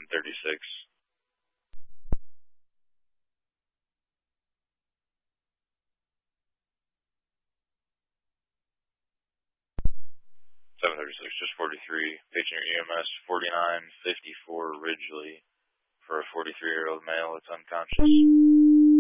736. 736, just 43. Paging your EMS 4954 Ridgely for a 43-year-old male that's unconscious.